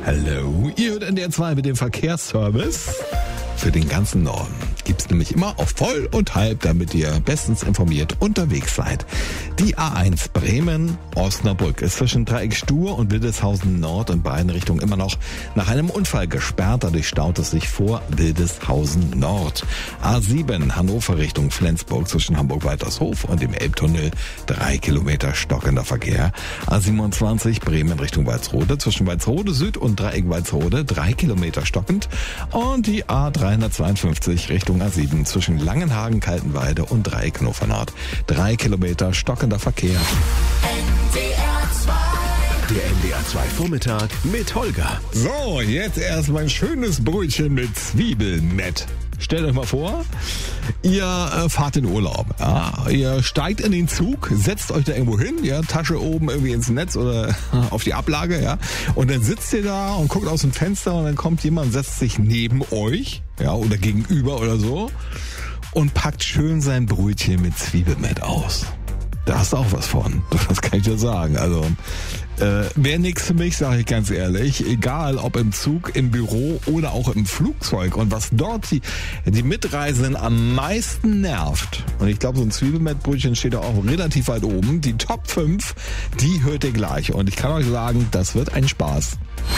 Hallo, ihr hört NDR 2 mit dem Verkehrsservice für den ganzen Norden. Gibt's nämlich immer auf voll und halb, damit ihr bestens informiert unterwegs seid. Die A1 Bremen-Osnabrück ist zwischen Dreieck Stur und Wildeshausen Nord in beiden Richtungen immer noch nach einem Unfall gesperrt. Dadurch staut es sich vor Wildeshausen Nord. A7 Hannover Richtung Flensburg zwischen Hamburg-Waltershof und dem Elbtunnel 3 Kilometer stockender Verkehr. A27 Bremen Richtung Walsrode zwischen Walsrode Süd und Dreieck Walsrode 3 Kilometer stockend. Und die A352 Richtung A7 zwischen Langenhagen, Kaltenweide und Dreieck Hannover Nord 3 Kilometer stockender Verkehr. Der NDR 2 Vormittag mit Holger. So, jetzt erstmal ein schönes Brötchen mit Zwiebelmett. Stellt euch mal vor, ihr fahrt in Urlaub. Ja, ihr steigt in den Zug, setzt euch da irgendwo hin, ja, Tasche oben irgendwie ins Netz oder auf die Ablage, ja, und dann sitzt ihr da und guckt aus dem Fenster und dann kommt jemand, setzt sich neben euch, ja, oder gegenüber oder so und packt schön sein Brötchen mit Zwiebelmett aus. Da hast du auch was von, das kann ich dir sagen. Also wäre nix für mich, sage ich ganz ehrlich. Egal, ob im Zug, im Büro oder auch im Flugzeug. Und was dort die Mitreisenden am meisten nervt, und ich glaube, so ein Zwiebelmettbrötchen steht da auch relativ weit oben, die Top 5, die hört ihr gleich. Und ich kann euch sagen, das wird ein Spaß.